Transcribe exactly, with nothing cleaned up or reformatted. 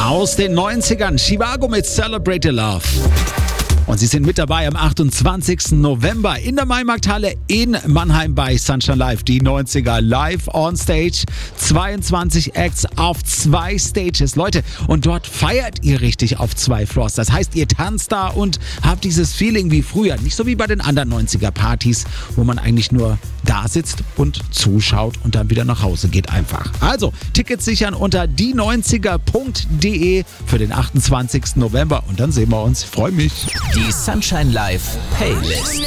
aus den neunzigern. Chivago mit Celebrate the Love. Und Sie sind mit dabei am achtundzwanzigsten November in der Maimarkthalle in Mannheim bei Sunshine Live. Die neunziger live on stage. zweiundzwanzig Acts auf zwei Stages. Leute, und dort feiert ihr richtig auf zwei Floors. Das heißt, ihr tanzt da und habt dieses Feeling wie früher. Nicht so wie bei den anderen neunziger Partys, wo man eigentlich nur da sitzt und zuschaut und dann wieder nach Hause geht einfach. Also, Tickets sichern unter die neunziger punkt de für den achtundzwanzigsten November. Und dann sehen wir uns. Ich freue mich. Die Sunshine Live Playlist.